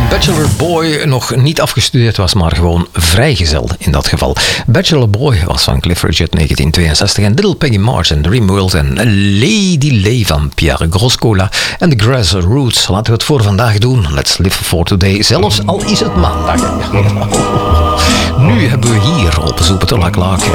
Bachelor Boy nog niet afgestudeerd was, maar gewoon vrijgezel in dat geval. Bachelor Boy was van Cliff Richard 1962 en Little Peggy March en Dreamworld en Lady Lay van Pierre Groscola en The Grassroots. Laten we het voor vandaag doen. Let's live for today, zelfs al is het maandag. Nu hebben we hier op Zoepeterlaklaak